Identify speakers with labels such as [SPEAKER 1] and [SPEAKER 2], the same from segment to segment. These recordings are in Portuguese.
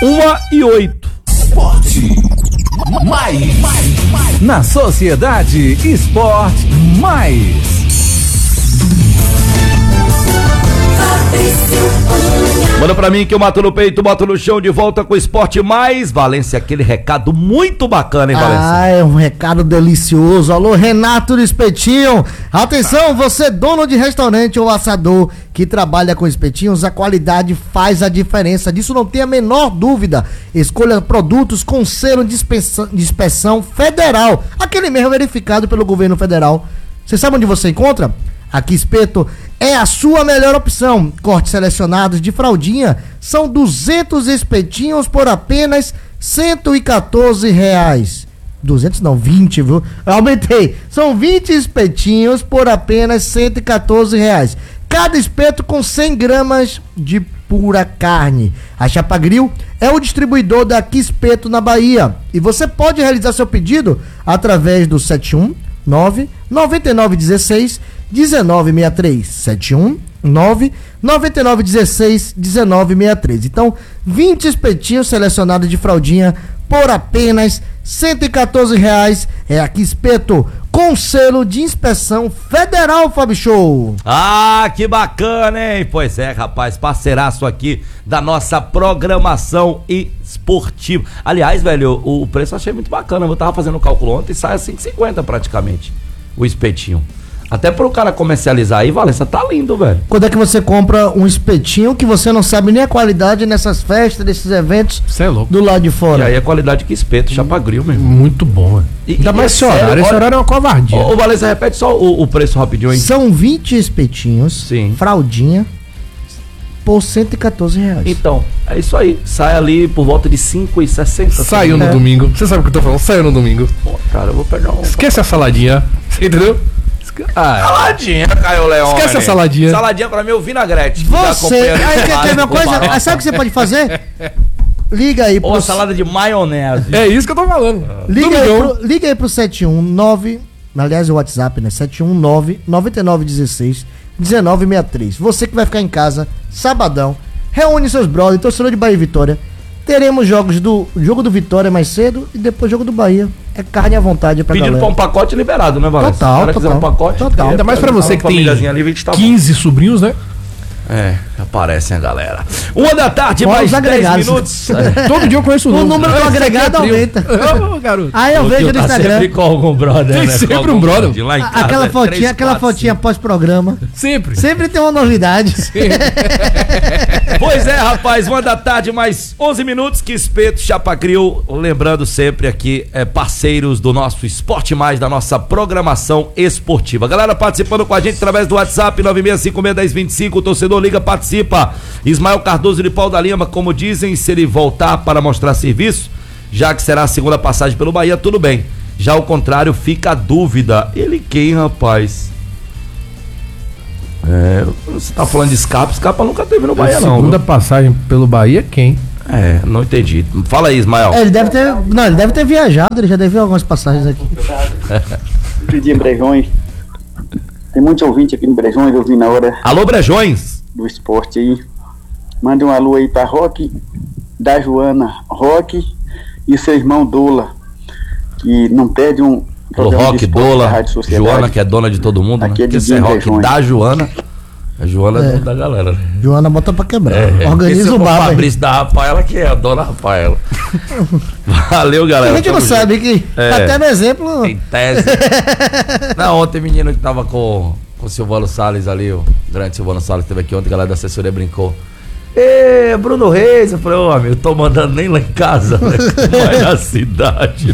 [SPEAKER 1] 1h08.
[SPEAKER 2] Esporte mais.
[SPEAKER 1] Na Sociedade Esporte Mais. Manda pra mim que eu mato no peito, boto no chão, de volta com o Esporte Mais. Valência, aquele recado muito bacana, hein, Valência?
[SPEAKER 3] Ah, é um recado delicioso. Alô, Renato do Espetinho. Atenção, você dono de restaurante ou assador que trabalha com espetinhos, a qualidade faz a diferença. Disso não tem a menor dúvida. Escolha produtos com selo de inspeção federal. Aquele mesmo verificado pelo governo federal. Você sabe onde você encontra? Aqui Espeto é a sua melhor opção. Cortes selecionados de fraldinha são 200 espetinhos por apenas R$114. 200 não, 20, viu? Eu aumentei. São 20 espetinhos por apenas R$114. Cada espeto com 100 gramas de pura carne. A Chapa Grill é o distribuidor da Aqui Espeto na Bahia. E você pode realizar seu pedido através do 719-9916-1963. 719-9916-1963. Então, 20 espetinhos selecionados de fraldinha por apenas R$114. É Aqui Espeto, com selo de inspeção federal, Fábio Show.
[SPEAKER 1] Ah, que bacana, hein? Pois é, rapaz, parceiraço aqui da nossa programação esportiva. Aliás, velho, o preço eu achei muito bacana. Eu tava fazendo o cálculo ontem e sai a R$5,50 praticamente o espetinho. Até pro cara comercializar aí, Valência, tá lindo, velho.
[SPEAKER 3] Quando é que você compra um espetinho que você não sabe nem a qualidade nessas festas, nesses eventos?
[SPEAKER 4] Você é louco.
[SPEAKER 3] Do lado de fora.
[SPEAKER 1] E aí a qualidade que espeto, Chapa Grill, mesmo.
[SPEAKER 4] Muito bom, velho. Ainda mais esse horário. Esse horário é uma covardia.
[SPEAKER 1] Ô, Valência, repete só o preço rapidinho aí.
[SPEAKER 3] São 20 espetinhos,
[SPEAKER 1] sim,
[SPEAKER 3] fraldinha, por R$114.
[SPEAKER 1] Então, é isso aí. Sai ali por volta de R$5,60.
[SPEAKER 4] Saiu no domingo. Você sabe o que eu tô falando? Saiu no domingo.
[SPEAKER 1] Pô, cara, eu vou pegar um.
[SPEAKER 4] Esquece a saladinha. Você entendeu?
[SPEAKER 1] Saladinha, Caio Leão.
[SPEAKER 4] Esquece a saladinha.
[SPEAKER 1] Saladinha pra mim é o vinagrete.
[SPEAKER 3] Você, aí quer uma coisa? Sabe o que você pode fazer? Liga aí pro...
[SPEAKER 1] Ou salada de maionese.
[SPEAKER 4] É isso que eu tô falando.
[SPEAKER 3] Liga aí pro 719... Aliás, o WhatsApp, né? 719-9916-1963. Você que vai ficar em casa, sabadão, reúne seus brothers, torcedor de Bahia e Vitória. Teremos jogo do Vitória mais cedo e depois jogo do Bahia. É carne à vontade pra
[SPEAKER 1] Pedindo
[SPEAKER 3] galera.
[SPEAKER 1] pra um pacote liberado, né, Valência?
[SPEAKER 3] Total,
[SPEAKER 1] Se o cara quiser um pacote,
[SPEAKER 3] total.
[SPEAKER 4] Ainda mais pra você que tem 15 sobrinhos, né?
[SPEAKER 1] É, aparecem a galera. 1h da tarde, mais 10 minutos.
[SPEAKER 4] Todo dia eu conheço
[SPEAKER 3] o número do agregado aumenta.
[SPEAKER 4] Ô, garoto.
[SPEAKER 3] Aí eu vejo no Instagram.
[SPEAKER 1] Sempre com algum brother,
[SPEAKER 4] tem, né? Sempre um brother.
[SPEAKER 3] Aquela fotinha pós-programa. Sempre tem uma novidade.
[SPEAKER 1] Pois é, rapaz, 1h da tarde, mais 11 minutos, que Espeto, Chapa Grill, lembrando sempre aqui, parceiros do nosso Esporte Mais, da nossa programação esportiva. Galera participando com a gente através do WhatsApp 96561025, o torcedor liga, participa. Ismael Cardoso de Pau da Lima, como dizem, se ele voltar para mostrar serviço, já que será a segunda passagem pelo Bahia, tudo bem. Já ao contrário, fica a dúvida. Ele quem, rapaz? Você tá falando de Scarpa nunca teve no Bahia, não.
[SPEAKER 4] Segunda passagem pelo Bahia, quem?
[SPEAKER 1] Não entendi. Fala aí, Ismael.
[SPEAKER 3] Ele deve ter viajado, ele já deve ver algumas passagens aqui.
[SPEAKER 5] Pedi em Brejões. Tem muito ouvinte aqui em Brejões, eu vi na hora.
[SPEAKER 1] Alô, Brejões! Do
[SPEAKER 5] esporte aí. Manda um alô aí pra Roque, da Joana Roque e seu irmão Dola, que não perde um programa
[SPEAKER 1] Roque, Dola, Joana, que é dona de todo mundo,
[SPEAKER 5] aqui, né?
[SPEAKER 1] Porque esse é Roque da Joana. A Joana é da galera, né?
[SPEAKER 3] Joana bota pra quebrar. Organiza o bar.
[SPEAKER 1] Fabrício da Rafaela, que é a dona Rafaela. Valeu, galera.
[SPEAKER 3] A gente não sabe que até no exemplo.
[SPEAKER 1] Em tese. Não, ontem menino que tava com o Silvano Salles ali, o grande Silvano Salles teve aqui ontem, a galera da assessoria brincou. Bruno Reis, eu falei, amigo, tô mandando nem lá em casa, né? Vai na cidade.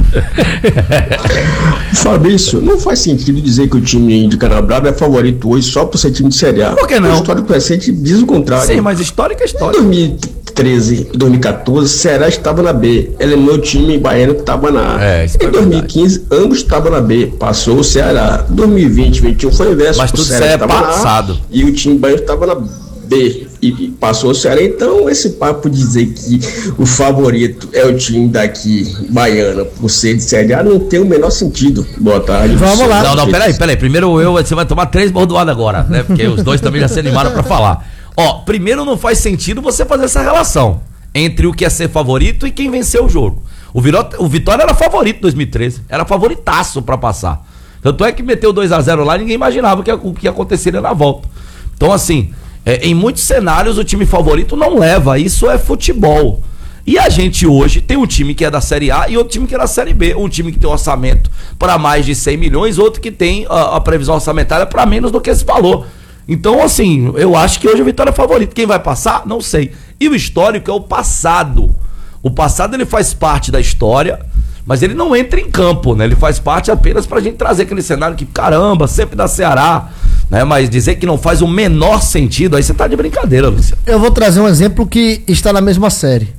[SPEAKER 6] Fabrício, não faz sentido dizer que o time de Canabrava é favorito hoje só por ser time de Série A.
[SPEAKER 1] Por que não?
[SPEAKER 6] O histórico recente diz o contrário.
[SPEAKER 1] Sim, mas histórica é história.
[SPEAKER 6] Em 2013, 2014, Ceará estava na B, eliminou o time baiano que estava na A. Em 2015, ambos estavam na B, passou o Ceará. 2020, 2021 foi o inverso.
[SPEAKER 1] Mas tudo isso é passado.
[SPEAKER 6] E o time baiano estava na B e passou o Ceará. Então esse papo de dizer que o favorito é o time daqui baiano por ser de Série A não tem o menor sentido. Boa tarde.
[SPEAKER 3] Vamos lá.
[SPEAKER 1] Não, peraí. Primeiro você vai tomar 3 bordoadas agora, né? Porque os dois também já se animaram pra falar. Primeiro não faz sentido você fazer essa relação. entre o que é ser favorito e quem venceu o jogo. O Vitória era favorito em 2013, era favoritaço pra passar. Tanto é que meteu 2-0 lá, ninguém imaginava o que aconteceria na volta. Então, assim, em muitos cenários o time favorito não leva, isso é futebol. E a gente hoje tem um time que é da Série A e outro time que é da Série B. Um time que tem um orçamento para mais de 100 milhões, outro que tem a previsão orçamentária para menos do que esse valor. Então, assim, eu acho que hoje o Vitória é favorito. Quem vai passar? Não sei. E o histórico é o passado. O passado, ele faz parte da história, mas ele não entra em campo, né? Ele faz parte apenas pra gente trazer aquele cenário que, caramba, sempre dá Ceará, né? Mas dizer que não faz o menor sentido, aí você tá de brincadeira, Luciano.
[SPEAKER 3] Eu vou trazer um exemplo que está na mesma série.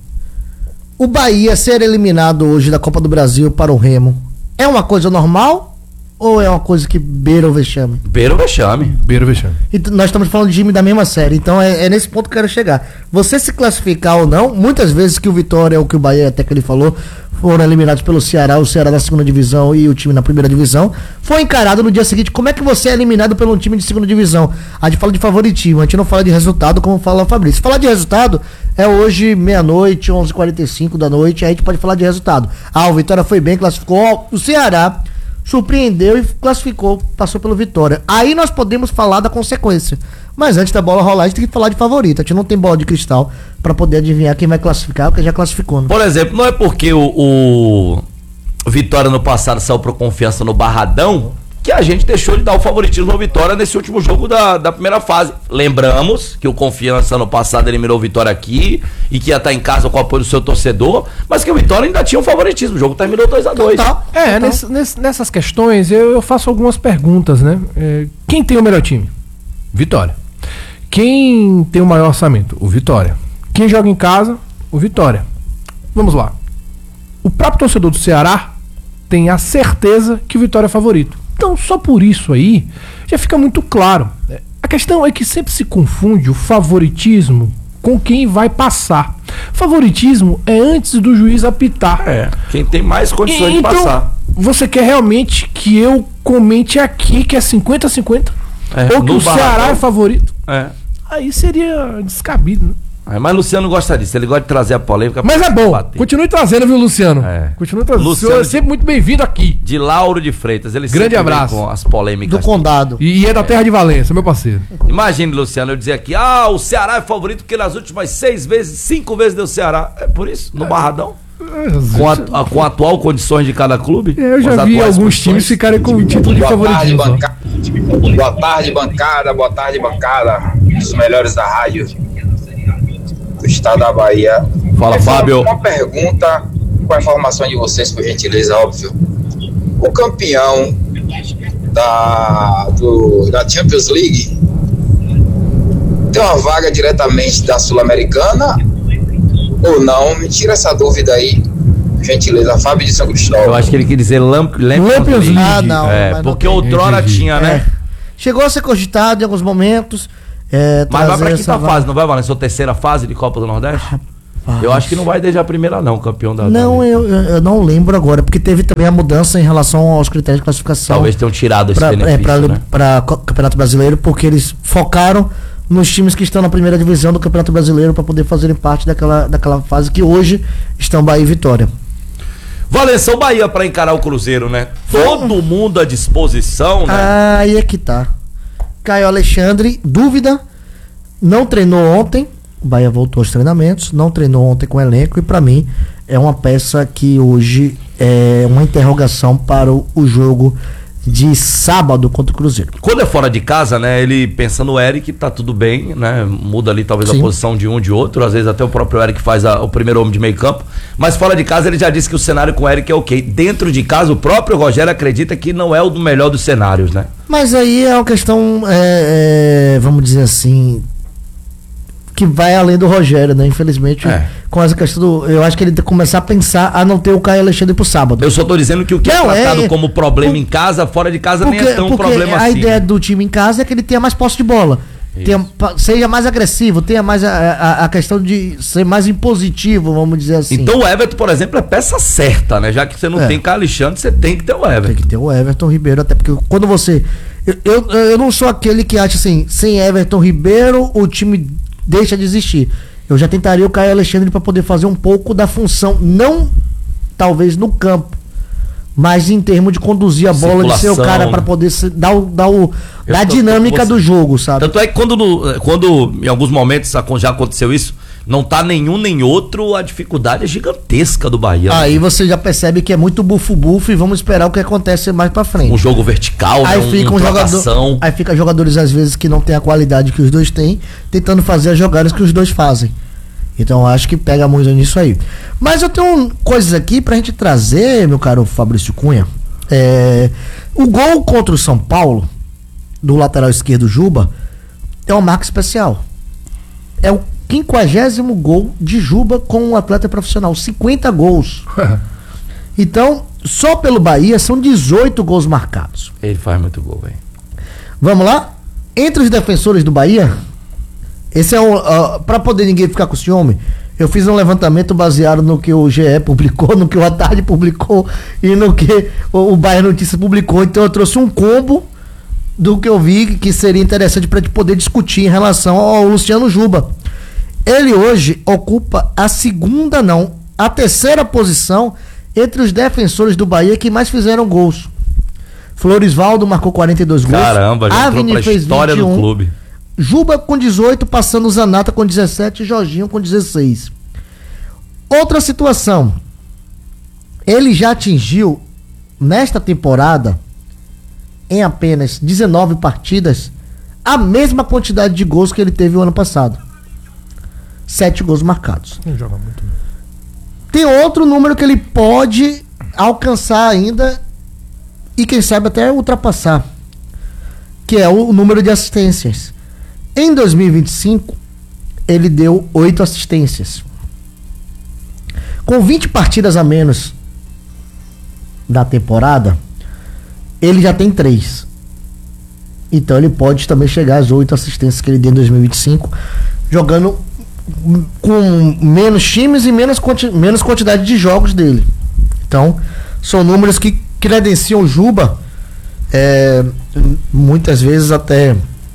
[SPEAKER 3] O Bahia ser eliminado hoje da Copa do Brasil para o Remo é uma coisa normal ou é uma coisa que beira o vexame?
[SPEAKER 1] Beira o vexame.
[SPEAKER 4] Beira o vexame.
[SPEAKER 3] E nós estamos falando de time da mesma série, então é nesse ponto que eu quero chegar. Você se classificar ou não, muitas vezes que o Vitória ou que o Bahia, até que ele falou, foram eliminados pelo Ceará, o Ceará na segunda divisão e o time na primeira divisão, foi encarado no dia seguinte. Como é que você é eliminado pelo time de segunda divisão? A gente fala de favoritismo, a gente não fala de resultado, como fala o Fabrício. Falar de resultado é hoje meia-noite, 11h45 da noite, aí a gente pode falar de resultado. O Vitória foi bem, classificou, o Ceará surpreendeu e classificou, passou pelo Vitória. Aí nós podemos falar da consequência. Mas antes da bola rolar, a gente tem que falar de favorito. A gente não tem bola de cristal pra poder adivinhar quem vai classificar, porque já classificou, né?
[SPEAKER 1] Por exemplo, não é porque o Vitória no passado saiu pro Confiança no Barradão que a gente deixou de dar o favoritismo ao Vitória nesse último jogo da primeira fase. Lembramos que o Confiança no passado eliminou o Vitória aqui e que ia estar em casa com o apoio do seu torcedor, mas que o Vitória ainda tinha o favoritismo. O jogo terminou 2-2.
[SPEAKER 4] Nessas questões eu faço algumas perguntas, né? Quem tem o melhor time? Vitória. Quem tem o maior orçamento? O Vitória. Quem joga em casa? O Vitória. Vamos lá. O próprio torcedor do Ceará tem a certeza que o Vitória é favorito. Então, só por isso aí, já fica muito claro. A questão é que sempre se confunde o favoritismo com quem vai passar. Favoritismo é antes do juiz apitar.
[SPEAKER 1] Quem tem mais condições de passar.
[SPEAKER 4] Você quer realmente que eu comente aqui que é 50-50? Ou que o Ceará é favorito? Aí seria descabido, né?
[SPEAKER 1] Mas Luciano gosta disso, ele gosta de trazer a polêmica.
[SPEAKER 4] Mas é bom, continue trazendo, viu, Luciano? Continue trazendo.
[SPEAKER 1] Luciano,
[SPEAKER 4] o senhor é sempre muito bem-vindo aqui.
[SPEAKER 1] De Lauro de Freitas, ele
[SPEAKER 4] grande abraço
[SPEAKER 1] com as polêmicas
[SPEAKER 3] do Condado.
[SPEAKER 4] E é da terra de Valência, meu parceiro.
[SPEAKER 1] Imagine, Luciano, eu dizer aqui, o Ceará é favorito porque nas últimas 5 vezes deu Ceará. É por isso, no Barradão? Com atual condições de cada clube?
[SPEAKER 4] Eu já vi alguns times ficarem com o título de favoritismo.
[SPEAKER 7] Boa tarde, bancada. Boa tarde, bancada. Os melhores da rádio do estado da Bahia.
[SPEAKER 1] Fala, Fábio.
[SPEAKER 7] Uma pergunta com a informação de vocês, por gentileza, óbvio. O campeão da Champions League tem uma vaga diretamente da Sul-Americana ou não? Me tira essa dúvida aí, por gentileza. Fábio de São Cristóvão.
[SPEAKER 1] Eu acho que ele quer dizer Champions League.
[SPEAKER 3] Não.
[SPEAKER 1] Porque outrora tinha, né?
[SPEAKER 3] Chegou a ser cogitado em alguns momentos.
[SPEAKER 1] Mas vai pra quinta fase, não vai, Valência? Sua terceira fase de Copa do Nordeste? Eu acho que não vai desde a primeira, não, campeão da.
[SPEAKER 3] Não, eu não lembro agora, porque teve também a mudança em relação aos critérios de classificação.
[SPEAKER 1] Talvez tenham tirado esse benefício, né?
[SPEAKER 3] Para Campeonato Brasileiro, porque eles focaram nos times que estão na primeira divisão do Campeonato Brasileiro para poder fazerem parte daquela fase que hoje estão Bahia e Vitória.
[SPEAKER 1] Valência, o Bahia para encarar o Cruzeiro, né? Todo mundo à disposição, né?
[SPEAKER 3] Aí é que tá. Caio Alexandre, dúvida, não treinou ontem, o Bahia voltou aos treinamentos, não treinou ontem com o elenco e pra mim é uma peça que hoje é uma interrogação para o jogo de sábado contra o Cruzeiro.
[SPEAKER 1] Quando é fora de casa, né, ele pensa no Eric, tá tudo bem, né, muda ali talvez a posição de um de outro, às vezes até o próprio Eric faz o primeiro homem de meio campo, mas fora de casa ele já disse que o cenário com o Eric é ok. Dentro de casa o próprio Rogério acredita que não é o melhor dos cenários, né?
[SPEAKER 3] Mas aí é uma questão, vamos dizer assim, que vai além do Rogério, né? Infelizmente, com essa questão eu acho que ele tem que começar a pensar a não ter o Caio Alexandre pro sábado.
[SPEAKER 1] Eu só tô dizendo que o que é tratado como problema em casa, fora de casa nem é tão problema assim.
[SPEAKER 3] A ideia do time em casa é que ele tenha mais posse de bola. Seja mais agressivo, tenha mais a questão de ser mais impositivo, vamos dizer assim.
[SPEAKER 1] Então o Everton, por exemplo, é peça certa, né? Já que você não tem Caio Alexandre, você tem que ter o Everton.
[SPEAKER 3] Tem que ter o Everton Ribeiro, até porque quando você... Eu não sou aquele que acha assim, sem Everton Ribeiro o time deixa de existir. eu já tentaria o Caio Alexandre para poder fazer um pouco da função, não talvez no campo, mas em termos de conduzir a bola, de ser o cara para poder dar a dinâmica do jogo, sabe?
[SPEAKER 1] Tanto é que quando em alguns momentos já aconteceu isso, não tá nenhum nem outro, a dificuldade é gigantesca do Bahia.
[SPEAKER 3] Aí você já percebe que é muito bufo-bufo e vamos esperar o que acontece mais pra frente.
[SPEAKER 1] Um jogo vertical,
[SPEAKER 3] aí fica aí fica jogadores às vezes que não tem a qualidade que os dois têm, tentando fazer as jogadas que os dois fazem. Então acho que pega muito nisso aí. Mas eu tenho coisas aqui pra gente trazer, meu caro Fabrício Cunha. O gol contra o São Paulo, do lateral esquerdo Juba, é uma marca especial. É o 50º gol de Juba com um atleta profissional, 50 gols. Então, só pelo Bahia são 18 gols marcados.
[SPEAKER 1] Ele faz muito gol, velho.
[SPEAKER 3] Vamos lá? Entre os defensores do Bahia, esse é pra poder ninguém ficar com ciúme, eu fiz um levantamento baseado no que o GE publicou, no que o A Tarde publicou e no que o Bahia Notícias publicou. Então eu trouxe um combo do que eu vi que seria interessante pra gente poder discutir em relação ao Luciano Juba. Ele hoje ocupa a terceira posição entre os defensores do Bahia que mais fizeram gols. Florisvaldo marcou 42 gols.
[SPEAKER 1] Caramba, já entrou pra história do clube.
[SPEAKER 3] Juba com 18, passando o Zanata com 17 e Jorginho com 16. Outra situação. Ele já atingiu, nesta temporada, em apenas 19 partidas, a mesma quantidade de gols que ele teve o ano passado. 7 gols marcados.
[SPEAKER 4] Não joga muito.
[SPEAKER 3] Tem outro número que ele pode alcançar ainda e quem sabe até ultrapassar, que é o número de assistências. Em 2025, ele deu 8 assistências. Com 20 partidas a menos da temporada, ele já tem 3. Então ele pode também chegar às 8 assistências que ele deu em 2025, jogando com menos times e menos quantidade de jogos dele. Então, são números que credenciam o Juba, muitas vezes até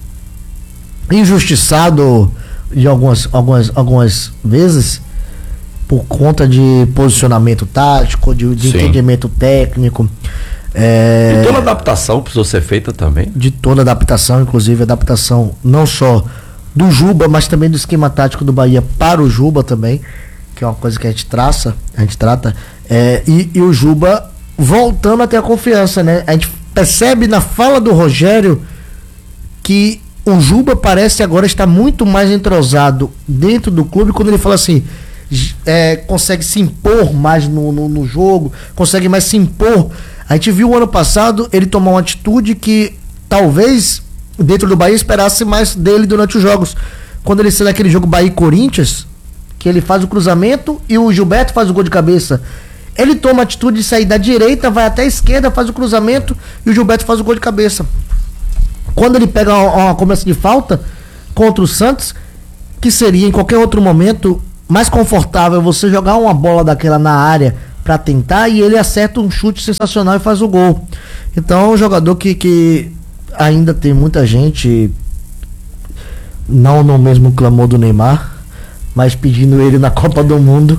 [SPEAKER 3] injustiçado de algumas vezes por conta de posicionamento tático, de entendimento técnico.
[SPEAKER 1] E toda adaptação precisou ser feita também.
[SPEAKER 3] De toda adaptação, inclusive adaptação não só do Juba, mas também do esquema tático do Bahia para o Juba também, que é uma coisa que a gente trata. E o Juba voltando a ter a confiança, né? A gente percebe na fala do Rogério que o Juba parece agora estar muito mais entrosado dentro do clube, quando ele fala assim, consegue se impor mais no jogo, consegue mais se impor. A gente viu o ano passado ele tomar uma atitude que talvez dentro do Bahia esperasse mais dele durante os jogos, quando ele sai naquele jogo Bahia e Corinthians, que ele faz o cruzamento e o Gilberto faz o gol de cabeça. Ele toma a atitude de sair da direita, vai até a esquerda, faz o cruzamento e o Gilberto faz o gol de cabeça. Quando ele pega uma cobrança de falta contra o Santos, que seria em qualquer outro momento mais confortável você jogar uma bola daquela na área para tentar, e ele acerta um chute sensacional e faz o gol. Então é um jogador que ainda tem muita gente, não no mesmo clamor do Neymar, mas pedindo ele na Copa do Mundo,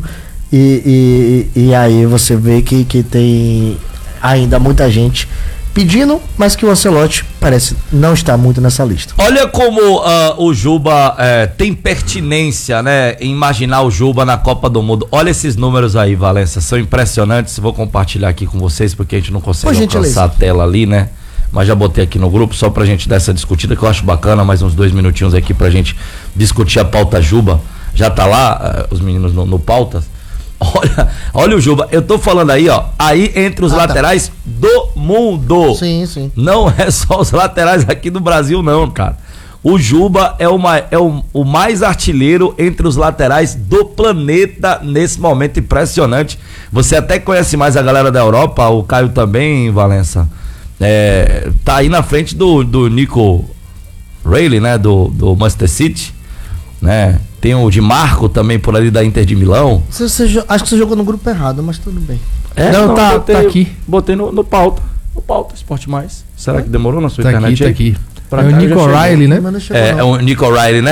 [SPEAKER 3] e aí você vê que tem ainda muita gente pedindo, mas que o Ancelotti parece não estar muito nessa lista.
[SPEAKER 1] Olha como o Juba tem pertinência, né, em imaginar o Juba na Copa do Mundo. Olha esses números aí, Valença, são impressionantes. Vou compartilhar aqui com vocês, porque a gente não consegue alcançar a tela ali, né? Mas já botei aqui no grupo, só pra gente dar essa discutida, que eu acho bacana, mais uns 2 minutinhos aqui pra gente discutir a pauta Juba. Já tá lá, os meninos no pauta. Olha o Juba, eu tô falando aí, ó, aí entre os laterais do mundo.
[SPEAKER 3] Sim.
[SPEAKER 1] Não é só os laterais aqui do Brasil, não, cara. O Juba é o mais artilheiro entre os laterais do planeta nesse momento, impressionante. Você até conhece mais a galera da Europa, o Caio também, Valença. Tá aí na frente do Nico Reilly, né, do Manchester City, né? Tem o Di Marco também por ali da Inter de Milão.
[SPEAKER 3] Acho que você jogou no grupo errado, mas tudo bem.
[SPEAKER 4] Não, tá aqui.
[SPEAKER 1] Botei no pauta. No pauta, Esporte Mais. Será que demorou na sua internet?
[SPEAKER 4] Tá aqui.
[SPEAKER 1] Pra
[SPEAKER 4] o Nico Reilly, né?
[SPEAKER 1] É o Nico Reilly, né?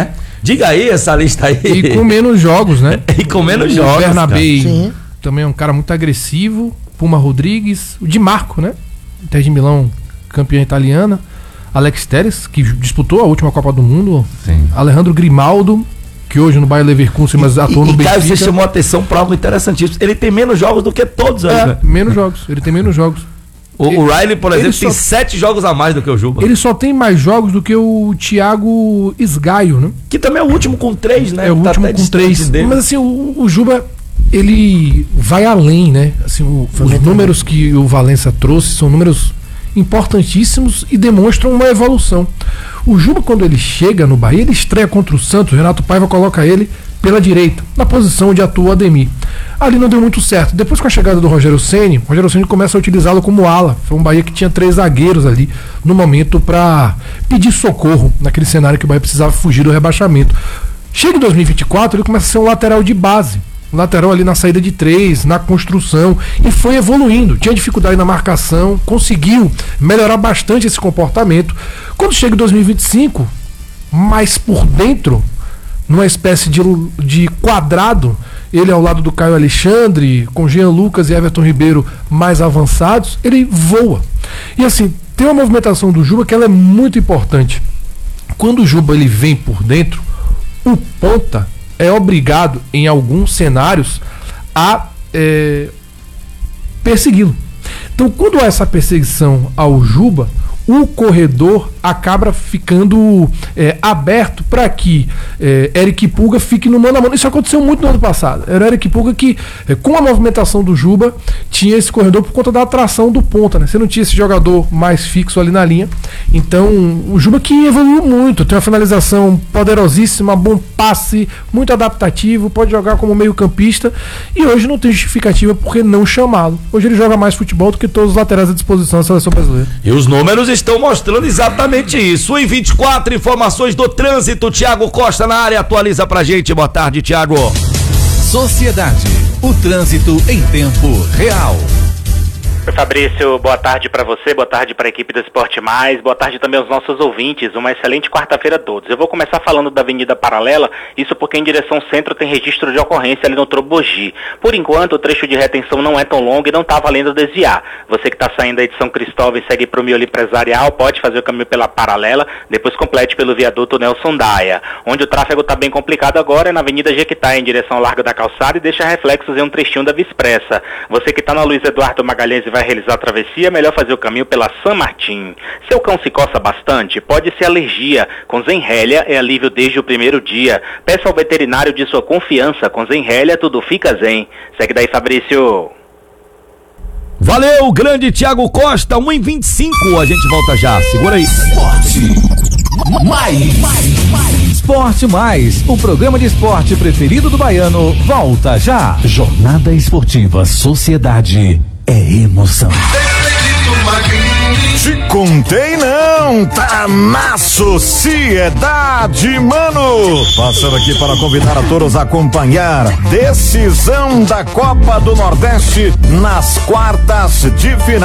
[SPEAKER 1] Diga aí essa lista aí.
[SPEAKER 4] E com menos jogos, né?
[SPEAKER 1] E com menos jogos.
[SPEAKER 4] O Bernabé
[SPEAKER 3] Sim.
[SPEAKER 4] também é um cara muito agressivo. Puma Rodrigues. O Di Marco, né? Inter de Milão, campeã italiana. Alex Telles, que disputou a última Copa do Mundo.
[SPEAKER 1] Sim.
[SPEAKER 4] Alejandro Grimaldo, que hoje no Bayer Leverkusen, mas atuou no Benfica.
[SPEAKER 1] Caio, você chamou a atenção para algo interessantíssimo. Ele tem menos jogos do que todos, né?
[SPEAKER 4] Menos jogos. Ele tem menos jogos.
[SPEAKER 1] O Riley, por exemplo, tem 7 jogos a mais do que o Juba.
[SPEAKER 4] Ele só tem mais jogos do que o Thiago Esgaio, né?
[SPEAKER 1] Que também é o último com 3, né?
[SPEAKER 4] É o último com 3. Mas assim, o Juba, ele vai além, né? Assim, os números que o Valência trouxe são números importantíssimos e demonstram uma evolução. O Juba, quando ele chega no Bahia, ele estreia contra o Santos. O Renato Paiva coloca ele pela direita, na posição onde atua o Ademir. Ali não deu muito certo. Depois, com a chegada do Rogério Ceni, o Rogério Ceni começa a utilizá-lo como ala. Foi um Bahia que tinha 3 zagueiros ali no momento para pedir socorro naquele cenário que o Bahia precisava fugir do rebaixamento. Chega em 2024, ele começa a ser um lateral de base. Um lateral ali na saída de 3, na construção, e foi evoluindo. Tinha dificuldade na marcação, conseguiu melhorar bastante esse comportamento. Quando chega em 2025, mais por dentro, numa espécie de quadrado, ele ao lado do Caio Alexandre, com Jean Lucas e Everton Ribeiro mais avançados, ele voa. E assim, tem uma movimentação do Juba que ela é muito importante. Quando o Juba ele vem por dentro, o ponta é obrigado, em alguns cenários, a persegui-lo. Então, quando há essa perseguição ao Juba, o corredor acaba ficando aberto para que Eric Pulga fique no mano a mano. Isso aconteceu muito no ano passado. Era o Eric Pulga que, com a movimentação do Juba, tinha esse corredor por conta da atração do ponta, né? Você não tinha esse jogador mais fixo ali na linha. Então, o Juba que evoluiu muito, tem uma finalização poderosíssima, bom passe, muito adaptativo, pode jogar como meio campista, e hoje não tem justificativa por que não chamá-lo. Hoje ele joga mais futebol do que todos os laterais à disposição da seleção brasileira.
[SPEAKER 1] E os números estão mostrando exatamente isso. Em 24, informações do trânsito. Thiago Costa na área, atualiza pra gente. Boa tarde, Thiago.
[SPEAKER 2] Sociedade, o trânsito em tempo real.
[SPEAKER 8] Oi, Fabrício, boa tarde para você, boa tarde para a equipe do Esporte Mais, boa tarde também aos nossos ouvintes, uma excelente quarta-feira a todos. Eu vou começar falando da Avenida Paralela, isso porque em direção centro tem registro de ocorrência ali no Trobogi. Por enquanto, o trecho de retenção não é tão longo e não está valendo desviar. Você que está saindo aí de São Cristóvão e segue para o miolo empresarial, pode fazer o caminho pela Paralela, depois complete pelo viaduto Nelson Daia. Onde o tráfego está bem complicado agora é na Avenida Jequitá, em direção ao Largo da Calçada, e deixa reflexos em um trechinho da Via Expressa. Você que está na Luiz Eduardo Magalhães e vai realizar a travessia, é melhor fazer o caminho pela San Martín. Seu cão se coça bastante? Pode ser alergia. Com Zenrelia é alívio desde o primeiro dia. Peça ao veterinário de sua confiança. Com Zenrelia tudo fica zen. Segue daí, Fabrício.
[SPEAKER 1] Valeu, grande Thiago Costa, 1h25, a gente volta já, segura aí.
[SPEAKER 2] Esporte Mais, o programa de esporte preferido do baiano, volta já. Jornada Esportiva Sociedade é emoção.
[SPEAKER 9] Te contei não, tá na sociedade, mano. Passando aqui para convidar a todos a acompanhar decisão da Copa do Nordeste nas quartas de final.